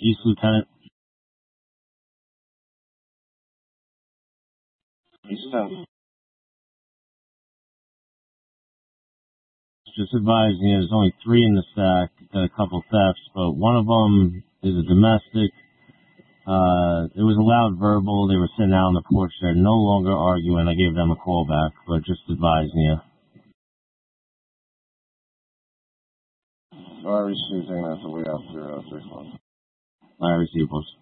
East Lieutenant. East 10th. Just advising you, there's only 3 in the stack. Got a couple thefts, but one of them is a domestic. It was a loud verbal. They were sitting out on the porch. They're no longer arguing. I gave them a call back, but just advising you. I received taking that to way after 3 o'clock. I received, boss.